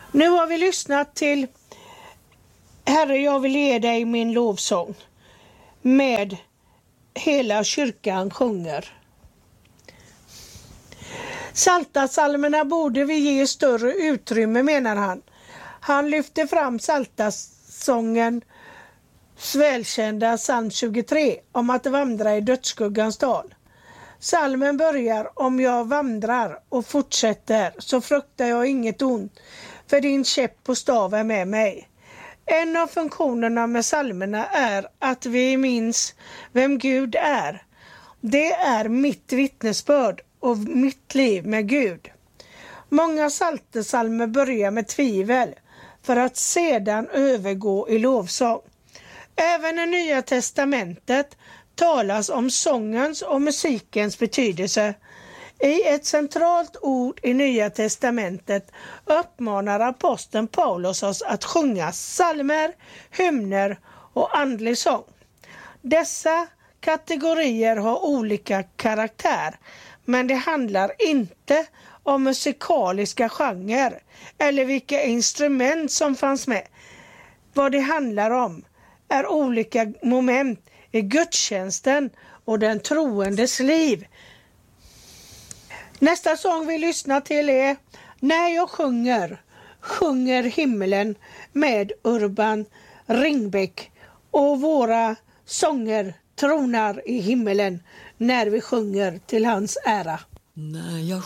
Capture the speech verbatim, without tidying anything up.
Nu har vi lyssnat till Herre, jag vill ge dig min lovsång med hela kyrkan sjunger. Psaltarpsalmerna borde vi ge större utrymme, menar han. Han lyfter fram psaltarsången välkända psalm tjugotre om att vandra i dödsskuggans dal. Psalmen börjar: om jag vandrar, och fortsätter: så fruktar jag inget ont, för din käpp och stav är med mig. En av funktionerna med psalmerna är att vi minns vem Gud är. Det är mitt vittnesbörd och mitt liv med Gud. Många psalterpsalmer börjar med tvivel för att sedan övergå i lovsång. Även i Nya testamentet talas om sångens och musikens betydelse. I ett centralt ord i Nya testamentet uppmanar aposteln Paulus oss att sjunga psalmer, hymner och andlig sång. Dessa kategorier har olika karaktär, men det handlar inte om musikaliska genrer eller vilka instrument som fanns med. Vad det handlar om är olika moment i gudstjänsten och den troendes liv. Nästa sång vi lyssnar till är När jag sjunger, sjunger himmelen med Urban Ringbäck, och våra sånger tronar i himmelen när vi sjunger till hans ära. När jag